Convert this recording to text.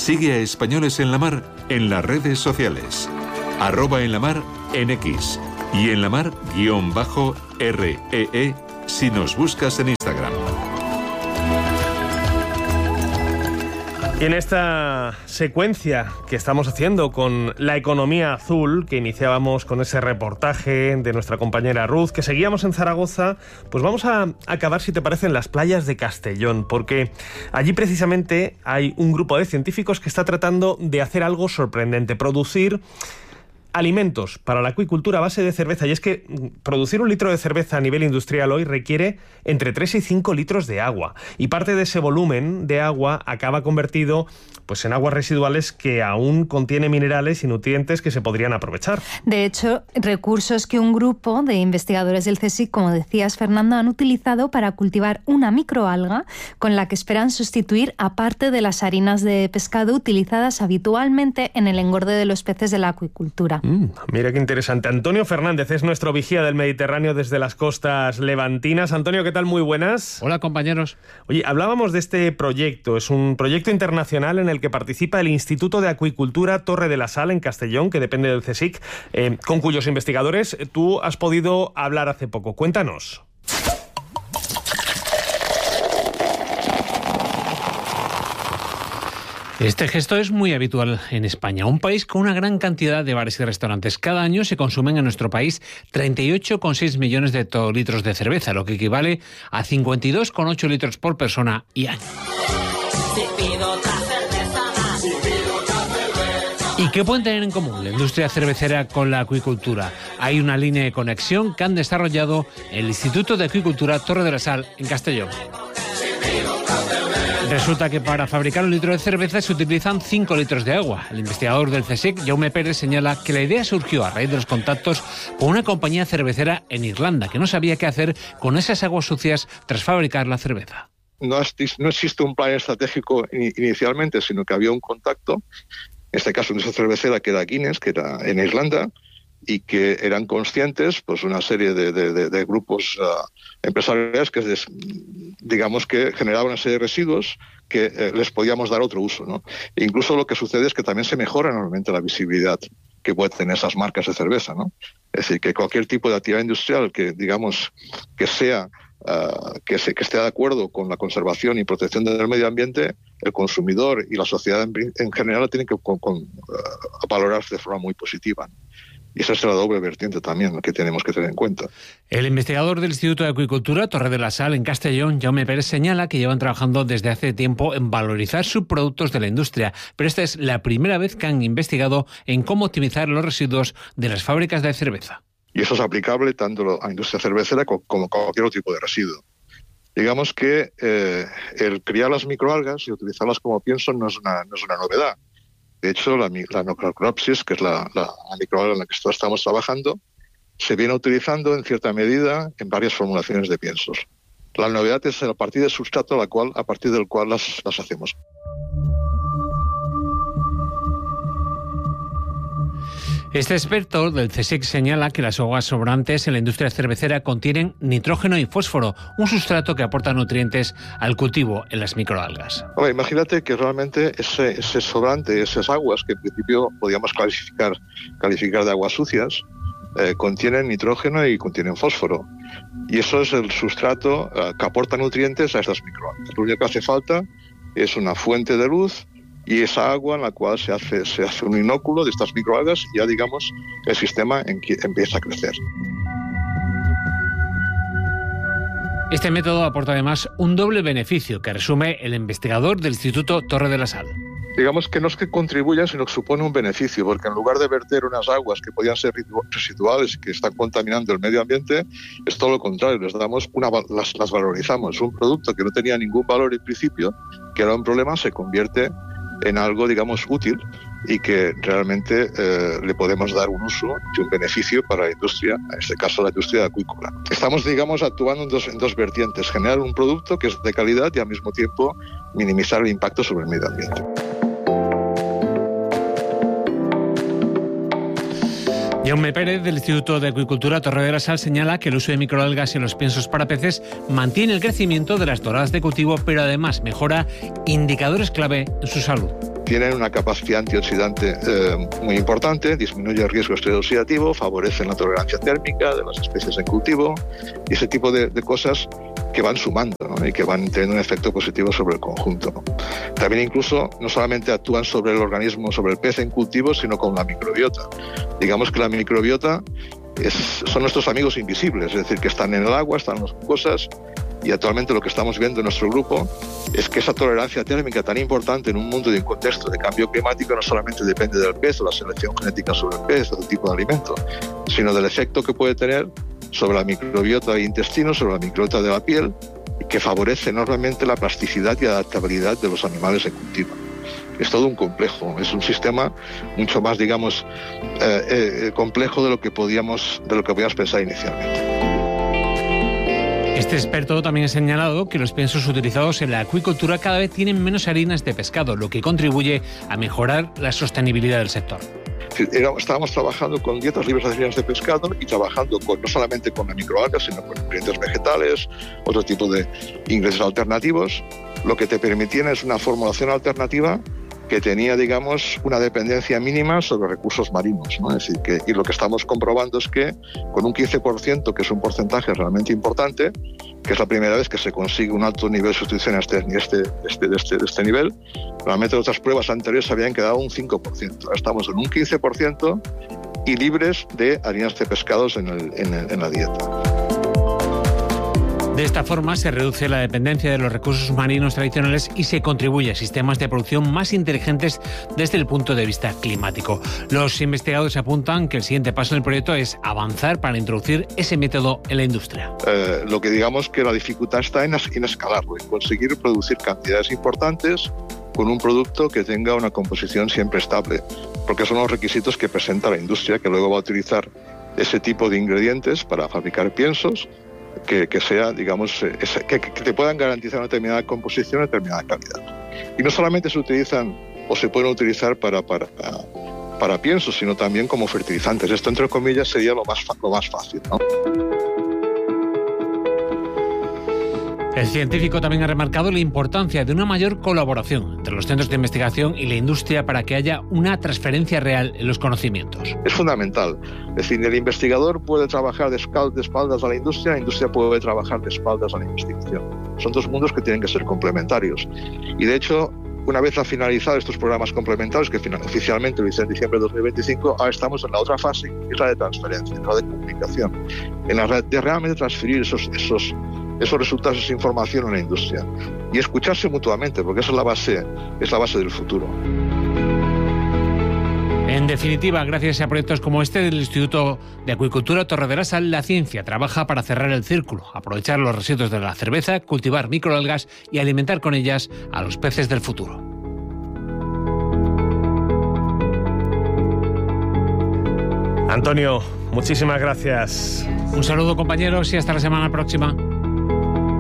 Sigue a Españoles en la Mar en las redes sociales. @enlamar en X y enlamar_REE si nos buscas en Instagram. Y en esta secuencia que estamos haciendo con la economía azul, que iniciábamos con ese reportaje de nuestra compañera Ruth, que seguíamos en Zaragoza, pues vamos a acabar, si te parece, en las playas de Castellón, porque allí precisamente hay un grupo de científicos que está tratando de hacer algo sorprendente, producir alimentos para la acuicultura a base de cerveza. Y es que producir 1 litro de cerveza a nivel industrial hoy requiere entre 3 y 5 litros de agua. Y parte de ese volumen de agua acaba convertido pues en aguas residuales que aún contiene minerales y nutrientes que se podrían aprovechar. De hecho, recursos que un grupo de investigadores del CSIC, como decías, Fernando, han utilizado para cultivar una microalga con la que esperan sustituir a parte de las harinas de pescado utilizadas habitualmente en el engorde de los peces de la acuicultura. Mira qué interesante. Antonio Fernández es nuestro vigía del Mediterráneo desde las costas levantinas. Antonio, ¿qué tal? Muy buenas. Hola, compañeros. Oye, hablábamos de este proyecto. Es un proyecto internacional en el que participa el Instituto de Acuicultura Torre de la Sal en Castellón, que depende del CSIC, con cuyos investigadores tú has podido hablar hace poco. Cuéntanos. Este gesto es muy habitual en España, un país con una gran cantidad de bares y restaurantes. Cada año se consumen en nuestro país 38,6 millones de hectolitros de cerveza, lo que equivale a 52,8 litros por persona y año. ¿Y qué pueden tener en común la industria cervecera con la acuicultura? Hay una línea de conexión que han desarrollado el Instituto de Acuicultura Torre de la Sal en Castellón. Resulta que para fabricar 1 litro de cerveza se utilizan 5 litros de agua. El investigador del CSIC, Jaume Pérez, señala que la idea surgió a raíz de los contactos con una compañía cervecera en Irlanda, que no sabía qué hacer con esas aguas sucias tras fabricar la cerveza. No existe un plan estratégico inicialmente, sino que había un contacto, en este caso en esa cervecera que era Guinness, que era en Irlanda, y que eran conscientes, pues una serie de grupos empresariales que, digamos, que generaban una serie de residuos que les podíamos dar otro uso, ¿no? E incluso lo que sucede es que también se mejora enormemente la visibilidad que pueden tener esas marcas de cerveza, ¿no? Es decir, que cualquier tipo de actividad industrial que, digamos, que sea que esté de acuerdo con la conservación y protección del medio ambiente, el consumidor y la sociedad en general tienen que valorarse de forma muy positiva, ¿no? Y esa es la doble vertiente también que tenemos que tener en cuenta. El investigador del Instituto de Acuicultura Torre de la Sal en Castellón, Jaume Pérez, señala que llevan trabajando desde hace tiempo en valorizar subproductos de la industria, pero esta es la primera vez que han investigado en cómo optimizar los residuos de las fábricas de cerveza. Y eso es aplicable tanto a la industria cervecera como a cualquier otro tipo de residuo. Digamos que el criar las microalgas y utilizarlas como pienso no es una novedad. De hecho, la Nocrocropsis, que es la microalga en la que estamos trabajando, se viene utilizando en cierta medida en varias formulaciones de piensos. La novedad es a partir del sustrato a partir del cual las hacemos. Este experto del CSIC señala que las aguas sobrantes en la industria cervecera contienen nitrógeno y fósforo, un sustrato que aporta nutrientes al cultivo en las microalgas. Imagínate que realmente ese sobrante, esas aguas que en principio podíamos calificar de aguas sucias, contienen nitrógeno y contienen fósforo. Y eso es el sustrato que aporta nutrientes a estas microalgas. Lo único que hace falta es una fuente de luz y esa agua en la cual se hace un inóculo de estas microalgas y ya, digamos, el sistema empieza a crecer. Este método aporta además un doble beneficio que resume el investigador del Instituto Torre de la Sal. Digamos que no es que contribuyan, sino que supone un beneficio, porque en lugar de verter unas aguas que podían ser residuales y que están contaminando el medio ambiente, es todo lo contrario, las valorizamos. Un producto que no tenía ningún valor en principio, que era un problema, se convierte en algo, digamos, útil y que realmente le podemos dar un uso y un beneficio para la industria, en este caso la industria acuícola. Estamos, digamos, actuando en dos vertientes: generar un producto que es de calidad y al mismo tiempo minimizar el impacto sobre el medio ambiente. Jaume Pérez, del Instituto de Acuicultura Torre de la Sal, señala que el uso de microalgas en los piensos para peces mantiene el crecimiento de las doradas de cultivo, pero además mejora indicadores clave en su salud. tienen una capacidad antioxidante muy importante, disminuye el riesgo de estrés oxidativo, favorecen la tolerancia térmica de las especies en cultivo y ese tipo de cosas que van sumando, ¿no? Y que van teniendo un efecto positivo sobre el conjunto, ¿no? También incluso no solamente actúan sobre el organismo, sobre el pez en cultivo, sino con la microbiota. Digamos que la microbiota son nuestros amigos invisibles, es decir, que están en el agua, están en las mucosas, y actualmente lo que estamos viendo en nuestro grupo es que esa tolerancia térmica tan importante en un mundo y un contexto de cambio climático no solamente depende del pez o la selección genética sobre el pez o del tipo de alimento, sino del efecto que puede tener sobre la microbiota de intestino, sobre la microbiota de la piel, que favorece enormemente la plasticidad y adaptabilidad de los animales en cultivo. Es todo un complejo, es un sistema mucho más, digamos, complejo de lo que podíamos pensar inicialmente. Este experto también ha señalado que los piensos utilizados en la acuicultura cada vez tienen menos harinas de pescado, lo que contribuye a mejorar la sostenibilidad del sector. Estábamos trabajando con dietas libres de harinas de pescado y trabajando no solamente con la microalga, sino con ingredientes vegetales, otro tipo de ingredientes alternativos. Lo que te permitían es una formulación alternativa que tenía, digamos, una dependencia mínima sobre recursos marinos, ¿no? Es decir, y lo que estamos comprobando es que con un 15%, que es un porcentaje realmente importante, que es la primera vez que se consigue un alto nivel de sustitución a este nivel, normalmente otras pruebas anteriores habían quedado un 5%. Ahora estamos en un 15% y libres de harinas de pescados en la dieta. De esta forma se reduce la dependencia de los recursos marinos tradicionales y se contribuye a sistemas de producción más inteligentes desde el punto de vista climático. Los investigadores apuntan que el siguiente paso del proyecto es avanzar para introducir ese método en la industria. Lo que digamos que la dificultad está en escalarlo, en conseguir producir cantidades importantes con un producto que tenga una composición siempre estable, porque son los requisitos que presenta la industria, que luego va a utilizar ese tipo de ingredientes para fabricar piensos que sea, digamos, que te puedan garantizar una determinada composición, una determinada calidad. Y no solamente se utilizan o se pueden utilizar para piensos, sino también como fertilizantes. Esto, entre comillas, sería lo más fácil, ¿no? El científico también ha remarcado la importancia de una mayor colaboración entre los centros de investigación y la industria para que haya una transferencia real en los conocimientos. Es fundamental. Es decir, el investigador puede trabajar de espaldas a la industria puede trabajar de espaldas a la investigación. Son dos mundos que tienen que ser complementarios. Y de hecho, una vez finalizados estos programas complementarios, que oficialmente lo hice en diciembre de 2025, ahora estamos en la otra fase, que es la de transferencia, la de comunicación, en la de realmente transferir esos resultados, esa información en la industria y escucharse mutuamente, porque esa es la base del futuro. En definitiva, gracias a proyectos como este del Instituto de Acuicultura Torre de la Sal, la ciencia trabaja para cerrar el círculo, aprovechar los residuos de la cerveza, cultivar microalgas y alimentar con ellas a los peces del futuro. Antonio, muchísimas gracias. Un saludo, compañeros, y hasta la semana próxima.